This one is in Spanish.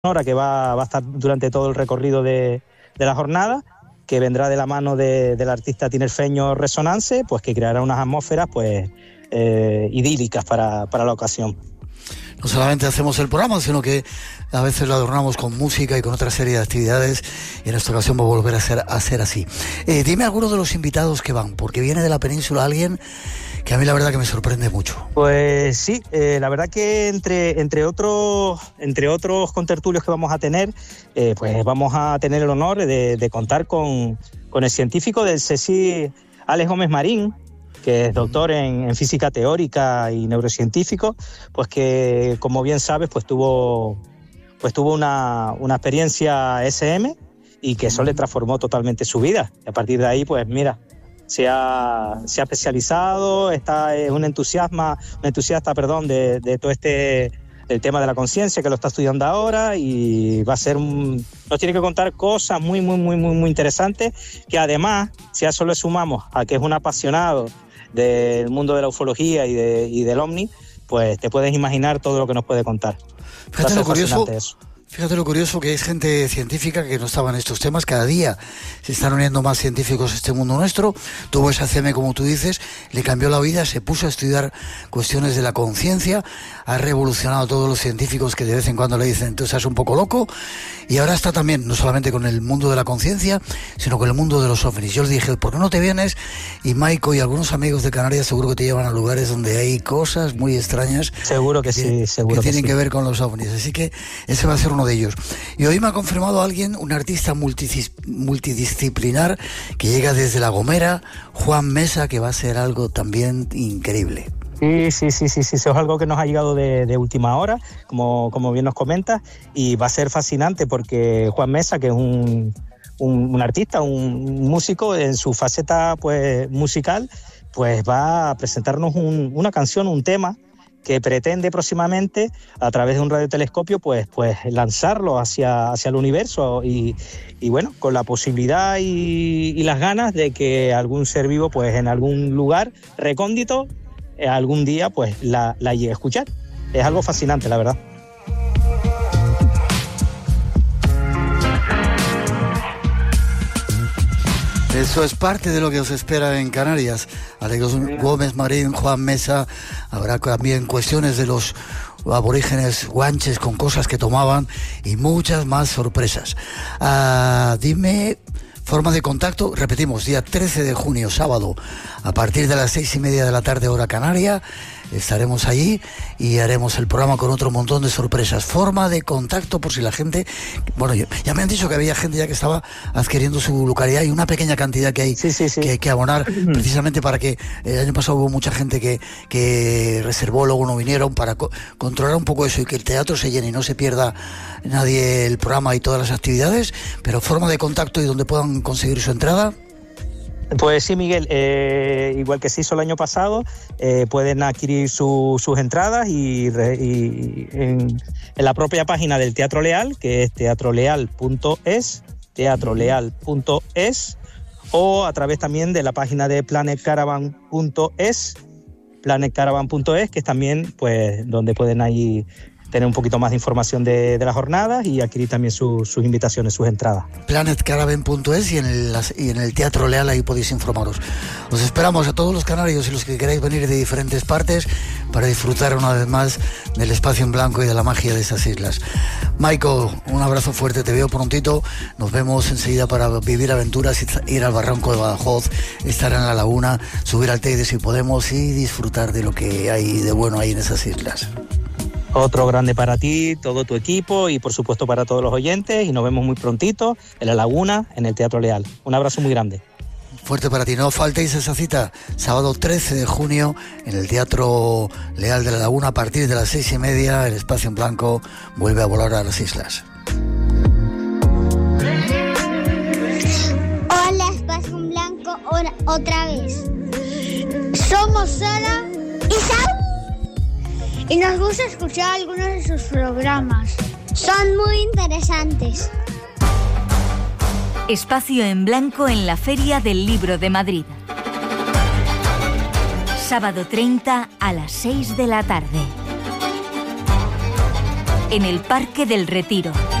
sonora que va a estar durante todo el recorrido de la jornada, que vendrá de la mano del artista tinerfeño Resonance, pues que creará unas atmósferas pues idílicas para la ocasión. No solamente hacemos el programa, sino que a veces lo adornamos con música y con otra serie de actividades, y en esta ocasión va a volver a ser así. Dime algunos de los invitados que van, porque viene de la península alguien que a mí la verdad que me sorprende mucho. Pues sí, la verdad que entre otros contertulios que vamos a tener, pues vamos a tener el honor de contar con el científico del CSIC, Alex Gómez Marín, que es doctor en física teórica y neurocientífico, pues que, como bien sabes, pues tuvo una experiencia SM y que eso le transformó totalmente su vida. Y a partir de ahí, pues mira, se ha especializado, es un entusiasta de todo el tema de la conciencia, que lo está estudiando ahora, y va a ser nos tiene que contar cosas muy interesantes, que además, si a eso le sumamos a que es un apasionado del mundo de la ufología y del ovni, pues te puedes imaginar todo lo que nos puede contar. Fíjate lo curioso que es gente científica que no estaba en estos temas. Cada día se están uniendo más científicos a este mundo nuestro. Tuvo esa CM, como tú dices, le cambió la vida, se puso a estudiar cuestiones de la conciencia, ha revolucionado a todos los científicos que de vez en cuando le dicen tú estás un poco loco, y ahora está también, no solamente con el mundo de la conciencia, sino con el mundo de los ovnis. Yo le dije, ¿por qué no te vienes? Y Maiko y algunos amigos de Canarias seguro que te llevan a lugares donde hay cosas muy extrañas. Seguro que sí, seguro que tienen sí. que ver con los ovnis. Así que ese va a ser uno de ellos. Y hoy me ha confirmado alguien, un artista multidisciplinar que llega desde La Gomera, Juan Mesa, que va a ser algo también increíble. Sí, eso es algo que nos ha llegado de última hora, como bien nos comentas, y va a ser fascinante porque Juan Mesa, que es un artista, un músico, en su faceta pues musical, pues va a presentarnos una canción, un tema que pretende próximamente, a través de un radiotelescopio, pues lanzarlo hacia el universo, y bueno, con la posibilidad y las ganas de que algún ser vivo, pues en algún lugar recóndito, algún día pues la llegue a escuchar. Es algo fascinante, la verdad. Eso es parte de lo que os espera en Canarias. Alex Gómez Marín, Juan Mesa. Habrá también cuestiones de los aborígenes guanches con cosas que tomaban y muchas más sorpresas. Dime, forma de contacto. Repetimos, día 13 de junio, sábado, a partir de las 6:30 de la tarde, hora canaria. Estaremos allí y haremos el programa con otro montón de sorpresas. Forma de contacto, por si la gente... Bueno, ya me han dicho que había gente ya que estaba adquiriendo su localidad, y una pequeña cantidad que hay que hay que abonar, precisamente para que... El año pasado hubo mucha gente que reservó, luego no vinieron, para controlar un poco eso y que el teatro se llene y no se pierda nadie el programa y todas las actividades. Pero forma de contacto y donde puedan conseguir su entrada... Pues sí, Miguel, igual que se hizo el año pasado, pueden adquirir sus entradas y en la propia página del Teatro Leal, que es teatroleal.es, o a través también de la página de planetcaravan.es, que es también pues donde pueden ahí tener un poquito más de información de las jornadas y adquirir también sus invitaciones, sus entradas. planetcaravan.es y en el Teatro Leal ahí podéis informaros. Os esperamos a todos los canarios y los que queráis venir de diferentes partes para disfrutar una vez más del espacio en blanco y de la magia de esas islas. Maiko, un abrazo fuerte, te veo prontito. Nos vemos enseguida para vivir aventuras, ir al Barranco de Badajoz, estar en la laguna, subir al Teide si podemos y disfrutar de lo que hay de bueno ahí en esas islas. Otro grande para ti, todo tu equipo y por supuesto para todos los oyentes, y nos vemos muy prontito en la laguna, en el Teatro Leal. Un abrazo muy grande. Fuerte para ti, no faltéis esa cita, sábado 13 de junio en el Teatro Leal de la Laguna, a partir de las 6:30, el espacio en blanco vuelve a volar a las islas. Hola, espacio en blanco, otra vez. Somos Sara y Saúl. Y nos gusta escuchar algunos de sus programas. Son muy interesantes. Espacio en blanco en la Feria del Libro de Madrid. Sábado 30 a las 6 de la tarde. en el Parque del Retiro.